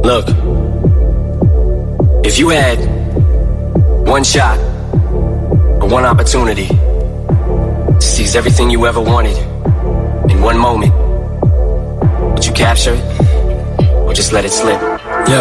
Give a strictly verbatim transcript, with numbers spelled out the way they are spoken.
Look, if you had one shot or one opportunity to seize everything you ever wanted in one moment, would you capture it or just let it slip? Yo,